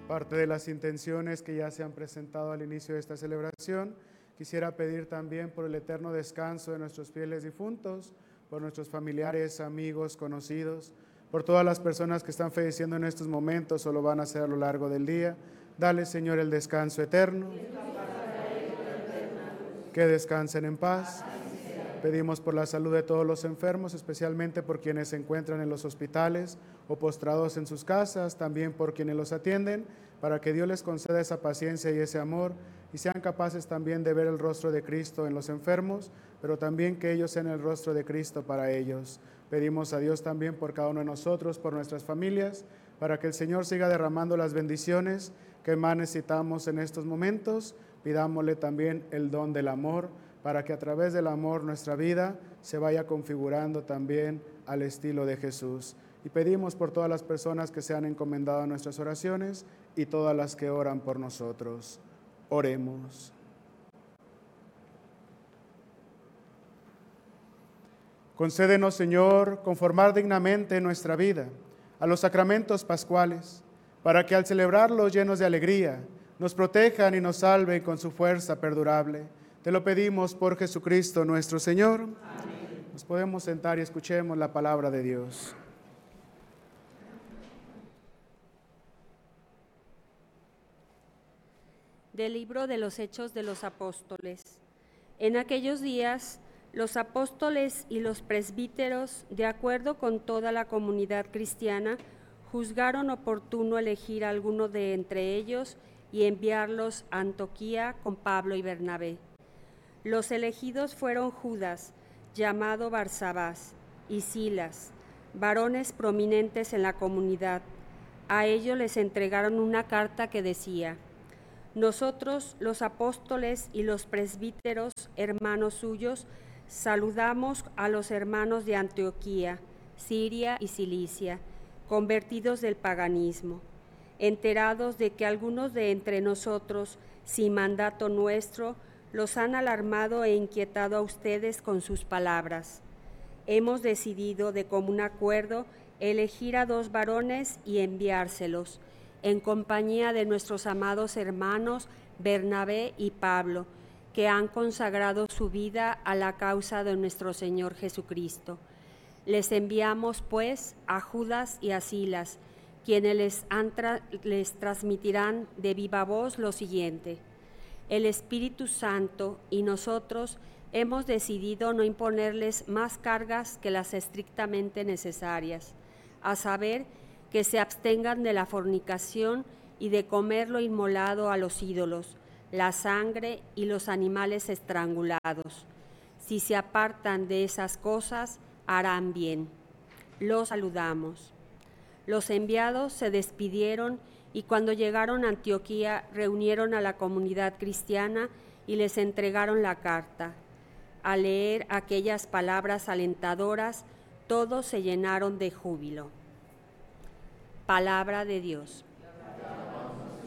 Aparte de las intenciones que ya se han presentado al inicio de esta celebración, quisiera pedir también por el eterno descanso de nuestros fieles difuntos, por nuestros familiares, amigos, conocidos, por todas las personas que están falleciendo en estos momentos o lo van a hacer a lo largo del día. Dale, Señor, el descanso eterno. Que descansen en paz. Pedimos por la salud de todos los enfermos, especialmente por quienes se encuentran en los hospitales o postrados en sus casas, también por quienes los atienden, para que Dios les conceda esa paciencia y ese amor y sean capaces también de ver el rostro de Cristo en los enfermos, pero también que ellos sean el rostro de Cristo para ellos. Pedimos a Dios también por cada uno de nosotros, por nuestras familias, para que el Señor siga derramando las bendiciones que más necesitamos en estos momentos. Pidámosle también el don del amor, para que a través del amor nuestra vida se vaya configurando también al estilo de Jesús. Y pedimos por todas las personas que se han encomendado a nuestras oraciones y todas las que oran por nosotros. Oremos. Concédenos, Señor, conformar dignamente nuestra vida a los sacramentos pascuales, para que al celebrarlos llenos de alegría, nos protejan y nos salven con su fuerza perdurable. Te lo pedimos por Jesucristo nuestro Señor. Amén. Nos podemos sentar y escuchemos la palabra de Dios. Del libro de los Hechos de los Apóstoles. En aquellos días, los apóstoles y los presbíteros, de acuerdo con toda la comunidad cristiana, juzgaron oportuno elegir a alguno de entre ellos y enviarlos a Antioquía con Pablo y Bernabé. Los elegidos fueron Judas, llamado Barsabás, y Silas, varones prominentes en la comunidad. A ellos les entregaron una carta que decía: nosotros, los apóstoles y los presbíteros, hermanos suyos, saludamos a los hermanos de Antioquía, Siria y Cilicia, convertidos del paganismo, enterados de que algunos de entre nosotros, sin mandato nuestro, los han alarmado e inquietado a ustedes con sus palabras. Hemos decidido de común acuerdo elegir a 2 varones y enviárselos, en compañía de nuestros amados hermanos Bernabé y Pablo, que han consagrado su vida a la causa de nuestro Señor Jesucristo. Les enviamos, pues, a Judas y a Silas, quienes les transmitirán de viva voz lo siguiente: el Espíritu Santo y nosotros hemos decidido no imponerles más cargas que las estrictamente necesarias, a saber, que se abstengan de la fornicación y de comer lo inmolado a los ídolos, la sangre y los animales estrangulados. Si se apartan de esas cosas, harán bien. Los saludamos. Los enviados se despidieron y cuando llegaron a Antioquía reunieron a la comunidad cristiana y les entregaron la carta. Al leer aquellas palabras alentadoras, todos se llenaron de júbilo. Palabra de Dios.